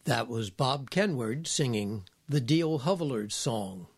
That was Bob Kenward singing the Deal Hovelers song.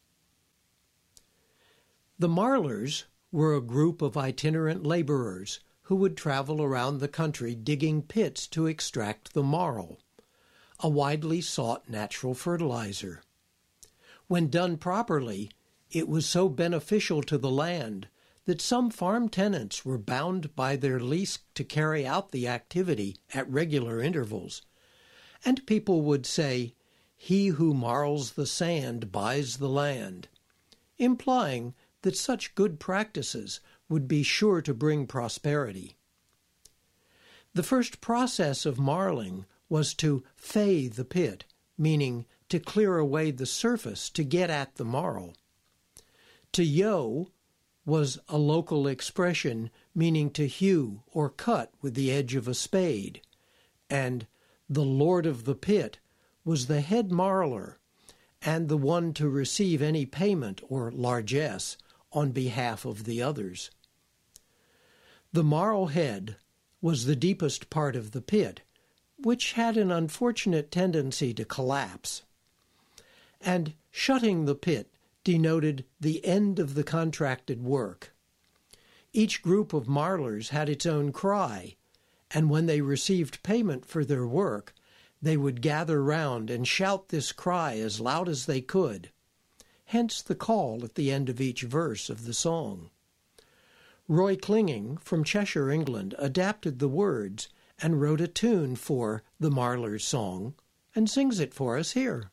The Marlers were a group of itinerant laborers who would travel around the country digging pits to extract the marl, a widely sought natural fertilizer. When done properly, it was so beneficial to the land that some farm tenants were bound by their lease to carry out the activity at regular intervals, and people would say, "He who marls the sand buys the land," implying that such good practices would be sure to bring prosperity. The first process of marling was to fay the pit, meaning to clear away the surface to get at the marl. To yoe was a local expression meaning to hew or cut with the edge of a spade, and the lord of the pit was the head marler and the one to receive any payment or largesse on behalf of the others. The marl head was the deepest part of the pit, which had an unfortunate tendency to collapse, and shutting the pit denoted the end of the contracted work. Each group of marlers had its own cry, and when they received payment for their work, they would gather round and shout this cry as loud as they could, hence the call at the end of each verse of the song. Roy Clinging from Cheshire, England, adapted the words and wrote a tune for the Marlers' song and sings it for us here.